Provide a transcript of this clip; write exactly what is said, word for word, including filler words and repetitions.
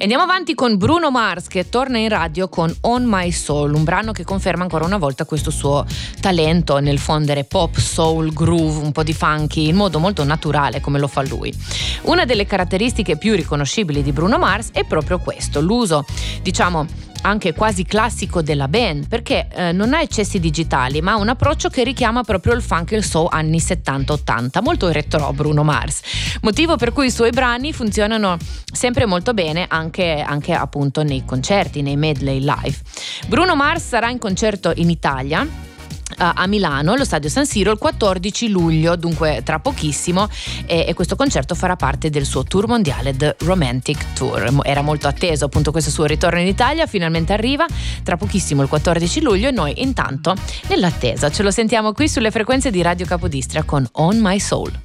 Andiamo avanti con Bruno Mars, che torna in radio con On My Soul, un brano che conferma ancora una volta questo suo talento nel fondere pop, soul, groove, un po' di funky in modo molto naturale come lo fa lui. Una delle caratteristiche più riconoscibili di Bruno Mars è proprio questo, l'uso, diciamo, anche quasi classico della band, perché eh, non ha eccessi digitali ma ha un approccio che richiama proprio il funk e il soul anni settanta ottanta, molto retro Bruno Mars, motivo per cui i suoi brani funzionano sempre molto bene anche, anche appunto nei concerti, nei medley live. Bruno Mars sarà in concerto in Italia a Milano, allo Stadio San Siro, il quattordici luglio, dunque tra pochissimo, e, e questo concerto farà parte del suo tour mondiale The Romantic Tour. Era molto atteso appunto questo suo ritorno in Italia, finalmente arriva tra pochissimo il quattordici luglio e noi intanto nell'attesa ce lo sentiamo qui sulle frequenze di Radio Capodistria con On My Soul.